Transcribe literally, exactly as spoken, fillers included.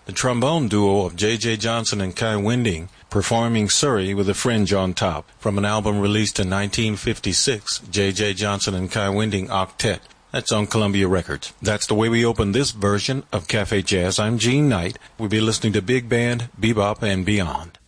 the trombone duo of J J Johnson and Kai Winding, performing Surrey with a fringe on top, from an album released in nineteen fifty-six, J J Johnson and Kai Winding Octet. That's on Columbia Records. That's the way we open this version of Cafe Jazz. I'm Gene Knight. We'll be listening to big band, bebop, and beyond.